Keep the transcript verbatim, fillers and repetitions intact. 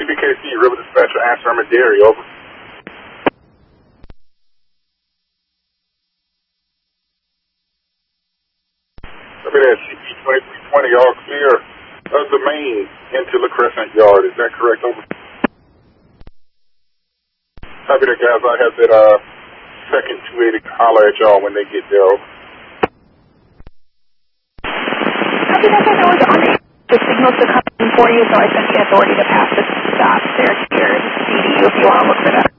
C B K C, River Dispatcher, answer Armadillo, over. Copy that, C P twenty-three twenty, all clear of the main into La Crescent Yard. Is that correct, over? Copy that, guys. I have that uh, second two eighty holler at y'all when they get there, over. Copy that, that was on the, the signals to come in for you, so I sent the authority to pass the stop there to your C D U if you want to look for that.